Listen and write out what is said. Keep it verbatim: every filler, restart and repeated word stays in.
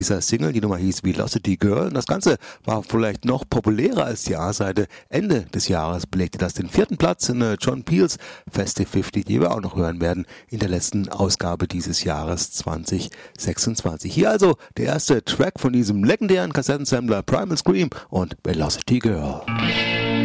dieser Single. Die Nummer hieß Velocity Girl. Und das Ganze war vielleicht noch populärer als die A-Seite. Ende des Jahres belegte das den vierten Platz in äh, John Peels Festive fünfzig, die wir auch noch hören werden in der letzten Ausgabe dieses Jahres zwanzig sechsundzwanzig. Hier also der erste Track von diesem legendären Kassettensammler Primal Scream und Velocity Girl.